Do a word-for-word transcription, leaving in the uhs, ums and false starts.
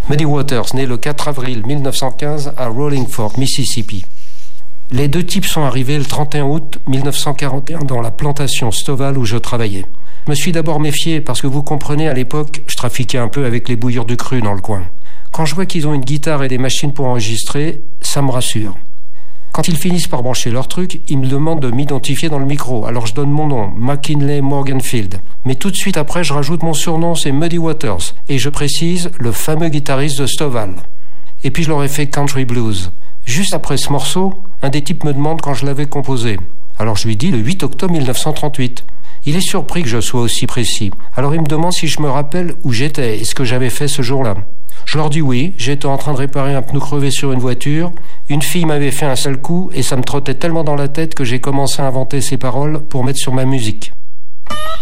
Muddy Waters, né le quatre avril mille neuf cent quinze à Rolling Fork, Mississippi. Les deux types sont arrivés le trente et un août mille neuf cent quarante et un dans la plantation Stovall où je travaillais. Je me suis d'abord méfié parce que vous comprenez, à l'époque, je trafiquais un peu avec les bouilleurs de cru dans le coin. Quand je vois qu'ils ont une guitare et des machines pour enregistrer, ça me rassure. Quand ils finissent par brancher leur truc, ils me demandent de m'identifier dans le micro. Alors je donne mon nom, McKinley Morganfield. Mais tout de suite après, je rajoute mon surnom, c'est Muddy Waters. Et je précise, le fameux guitariste de Stovall. Et puis je leur ai fait Country Blues. Juste après ce morceau, un des types me demande quand je l'avais composé. Alors je lui dis le huit octobre mille neuf cent trente-huit. Il est surpris que je sois aussi précis. Alors il me demande si je me rappelle où j'étais et ce que j'avais fait ce jour-là. Je leur dis oui, j'étais en train de réparer un pneu crevé sur une voiture. Une fille m'avait fait un sale coup et ça me trottait tellement dans la tête que j'ai commencé à inventer ces paroles pour mettre sur ma musique.